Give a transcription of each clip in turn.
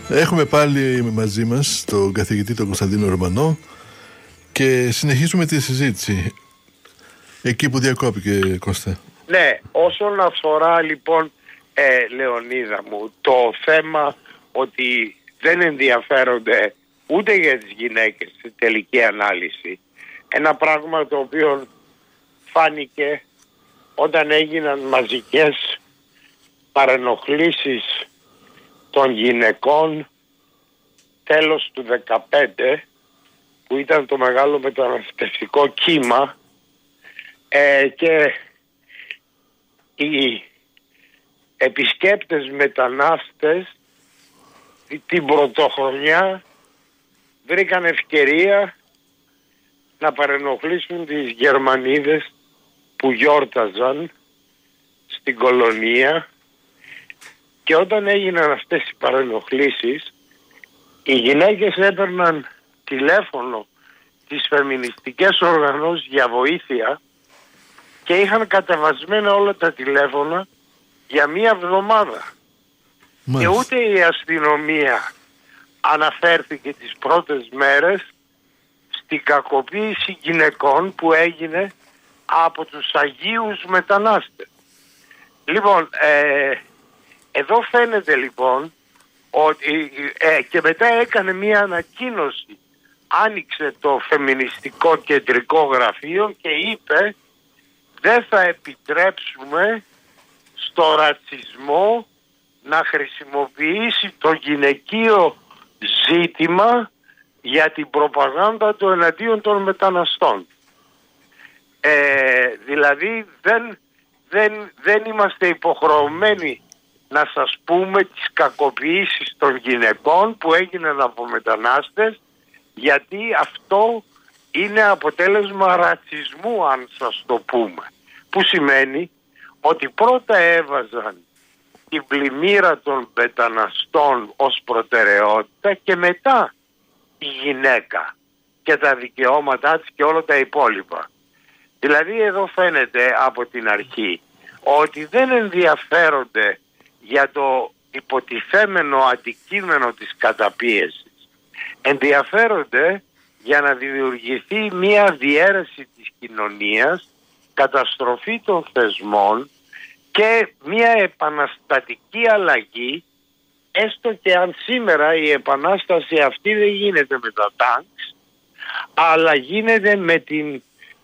Έχουμε πάλι μαζί μας τον καθηγητή τον Κωνσταντίνο Ρωμανό και συνεχίζουμε τη συζήτηση εκεί που διακόπηκε, Κώστα. Ναι, όσον αφορά λοιπόν Λεωνίδα μου, το θέμα ότι δεν ενδιαφέρονται ούτε για τις γυναίκες στη τελική ανάλυση, ένα πράγμα το οποίο φάνηκε όταν έγιναν μαζικές παρενοχλήσεις των γυναικών τέλος του 2015, που ήταν το μεγάλο μεταναστευτικό κύμα, και οι επισκέπτες μετανάστες την πρωτοχρονιά βρήκαν ευκαιρία να παρενοχλήσουν τις Γερμανίδες που γιόρταζαν στην κολονία, και όταν έγιναν αυτές οι παρενοχλήσεις οι γυναίκες έπαιρναν τηλέφωνο τις φεμινιστικές οργανώσεις για βοήθεια και είχαν κατεβασμένα όλα τα τηλέφωνα για μία εβδομάδα. Μάλιστα. Και ούτε η αστυνομία αναφέρθηκε τις πρώτες μέρες στην κακοποίηση γυναικών που έγινε από τους Αγίους μετανάστες. Λοιπόν, εδώ φαίνεται λοιπόν ότι και μετά έκανε μία ανακοίνωση, άνοιξε το φεμινιστικό κεντρικό γραφείο και είπε: δεν θα επιτρέψουμε στο ρατσισμό να χρησιμοποιήσει το γυναικείο ζήτημα για την προπαγάνδα του εναντίον των μεταναστών. Δηλαδή δεν είμαστε υποχρεωμένοι να σας πούμε τις κακοποιήσεις των γυναικών που έγιναν από μετανάστες, γιατί αυτό είναι αποτέλεσμα ρατσισμού, αν σας το πούμε. Που σημαίνει ότι πρώτα έβαζαν την πλημμύρα των μεταναστών ως προτεραιότητα και μετά η γυναίκα και τα δικαιώματά της και όλα τα υπόλοιπα. Δηλαδή εδώ φαίνεται από την αρχή ότι δεν ενδιαφέρονται για το υποτιθέμενο αντικείμενο της καταπίεσης. Ενδιαφέρονται για να δημιουργηθεί μια διαίρεση της κοινωνίας, καταστροφή των θεσμών και μια επαναστατική αλλαγή, έστω και αν σήμερα η επανάσταση αυτή δεν γίνεται με τα τάγκς, αλλά γίνεται με την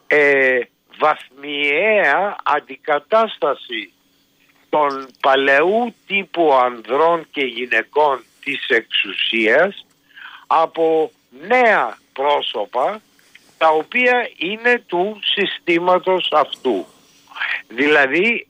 βαθμιαία αντικατάσταση των παλαιού τύπου ανδρών και γυναικών της εξουσίας από νέα πρόσωπα, τα οποία είναι του συστήματος αυτού. Δηλαδή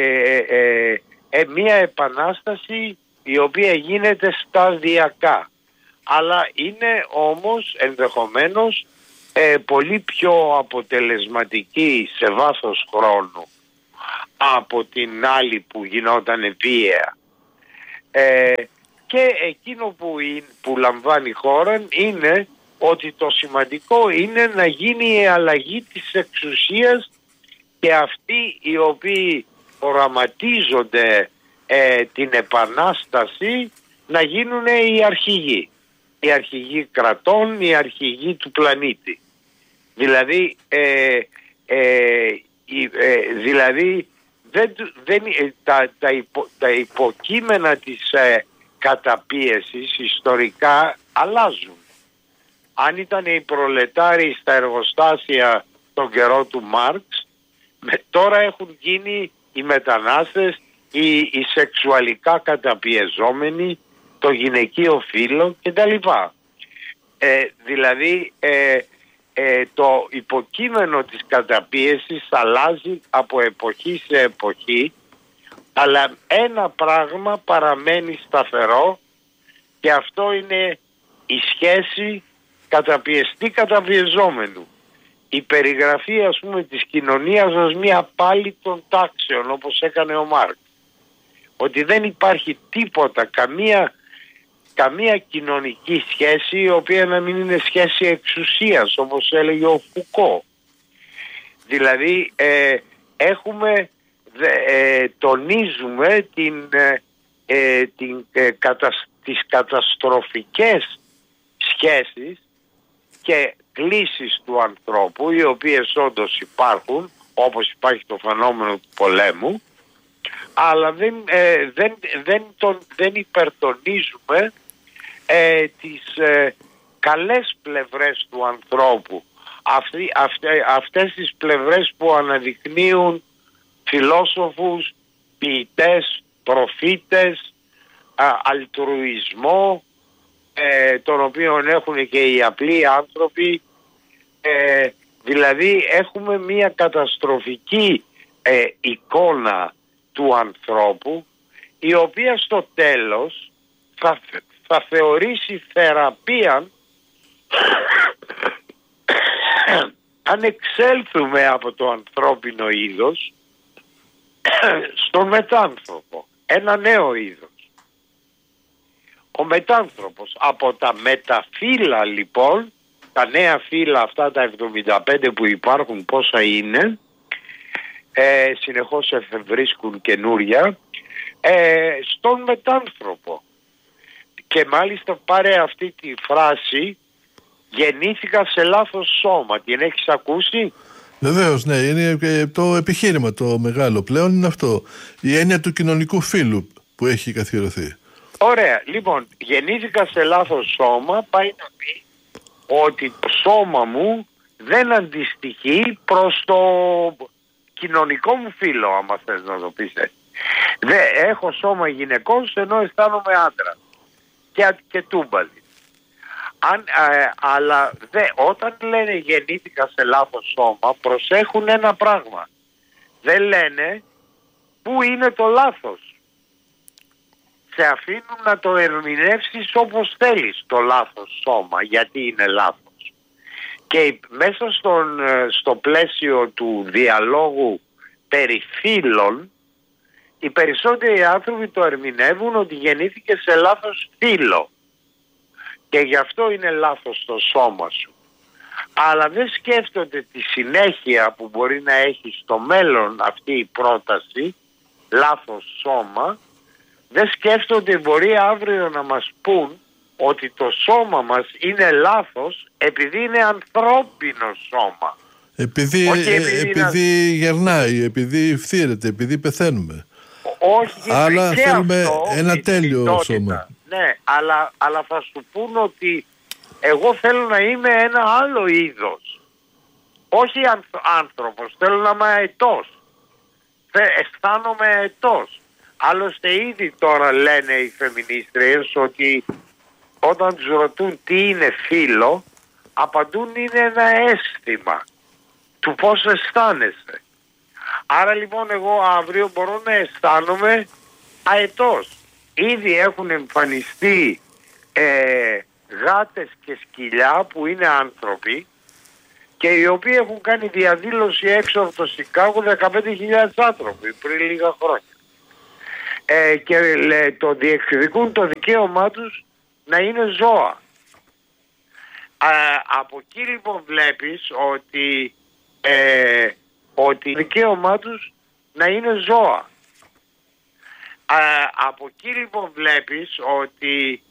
μια επανάσταση η οποία γίνεται σταδιακά, αλλά είναι όμως ενδεχομένως πολύ πιο αποτελεσματική σε βάθος χρόνου από την άλλη που γινόταν βία. Και εκείνο που λαμβάνει η χώρα είναι ότι το σημαντικό είναι να γίνει η αλλαγή της εξουσίας και αυτοί οι οποίοι οραματίζονται την επανάσταση να γίνουν οι αρχηγοί. Οι αρχηγοί κρατών, οι αρχηγοί του πλανήτη. Δηλαδή, τα υποκείμενα της καταπίεσης ιστορικά αλλάζουν. Αν ήταν οι προλετάριοι στα εργοστάσια τον καιρό του Μάρξ, τώρα έχουν γίνει οι μετανάστες, οι σεξουαλικά καταπιεζόμενοι, το γυναικείο φύλο κτλ. Δηλαδή το υποκείμενο της καταπίεσης αλλάζει από εποχή σε εποχή, αλλά ένα πράγμα παραμένει σταθερό, και αυτό είναι η σχέση καταπιεστή-καταπιεζόμενου. Η περιγραφή, ας πούμε, της κοινωνίας ως μια πάλη των τάξεων, όπως έκανε ο Μάρξ. Ότι δεν υπάρχει τίποτα, καμία κοινωνική σχέση η οποία να μην είναι σχέση εξουσίας, όπως έλεγε ο Φουκώ. Δηλαδή τονίζουμε τις καταστροφικές σχέσεις και κλίσεις του ανθρώπου, οι οποίες όντως υπάρχουν, όπως υπάρχει το φαινόμενο του πολέμου, αλλά δεν υπερτονίζουμε τις καλές πλευρές του ανθρώπου, αυτές τις πλευρές που αναδεικνύουν φιλόσοφους, ποιητές, προφήτες, αλτρουισμό, τον οποίο έχουν και οι απλοί άνθρωποι. Δηλαδή έχουμε μια καταστροφική εικόνα του ανθρώπου, η οποία στο τέλος θα θεωρήσει θεραπεία αν εξέλθουμε από το ανθρώπινο είδος στον μετάνθρωπο, ένα νέο είδος. Ο μετάνθρωπος, από τα μεταφύλλα λοιπόν, τα νέα φύλλα αυτά τα 75 που υπάρχουν, πόσα είναι, συνεχώς εφευρίσκουν καινούρια, στον μετάνθρωπο. Και μάλιστα πάρε αυτή τη φράση, γεννήθηκα σε λάθος σώμα. Την έχεις ακούσει? Βεβαίως, ναι, είναι το επιχείρημα το μεγάλο πλέον, είναι αυτό. Η έννοια του κοινωνικού φύλου που έχει καθιερωθεί. Ωραία, λοιπόν, γεννήθηκα σε λάθος σώμα, πάει να πει ότι το σώμα μου δεν αντιστοιχεί προς το κοινωνικό μου φύλο, άμα θες να το πεις. Έχω σώμα γυναικός ενώ αισθάνομαι άντρα και τούμπαλι. Αλλά όταν λένε γεννήθηκα σε λάθος σώμα, προσέχουν ένα πράγμα. Δεν λένε πού είναι το λάθος. Σε αφήνουν να το ερμηνεύσεις όπως θέλεις το λάθος σώμα, γιατί είναι λάθος. Και μέσα στο πλαίσιο του διαλόγου περί φύλων, οι περισσότεροι άνθρωποι το ερμηνεύουν ότι γεννήθηκε σε λάθος φύλο και γι' αυτό είναι λάθος το σώμα σου. Αλλά δεν σκέφτονται τη συνέχεια που μπορεί να έχει στο μέλλον αυτή η πρόταση, λάθος σώμα. Δεν σκέφτονται μπορεί αύριο να μας πούν ότι το σώμα μας είναι λάθος επειδή είναι ανθρώπινο σώμα. Επειδή γερνάει, επειδή φθήρεται, επειδή πεθαίνουμε. Όχι, αλλά και θέλουμε αυτό, ένα τέλειο σώμα. Ναι, αλλά θα σου πούν ότι εγώ θέλω να είμαι ένα άλλο είδος. Όχι άνθρωπος, θέλω να είμαι αετός. Αισθάνομαι αετός. Άλλωστε ήδη τώρα λένε οι φεμινίστριες ότι όταν τους ρωτούν τι είναι φύλο, απαντούν είναι ένα αίσθημα του πώς αισθάνεσαι. Άρα λοιπόν εγώ αύριο μπορώ να αισθάνομαι αετός. Ήδη έχουν εμφανιστεί γάτες και σκυλιά που είναι άνθρωποι και οι οποίοι έχουν κάνει διαδήλωση έξω από το Σικάγο 15.000 άνθρωποι πριν λίγα χρόνια. Και το διεκδικούν το δικαίωμά τους να είναι ζώα. Από εκεί λοιπόν βλέπεις ότι το δικαίωμά τους να είναι ζώα. Από εκεί λοιπόν βλέπεις ότι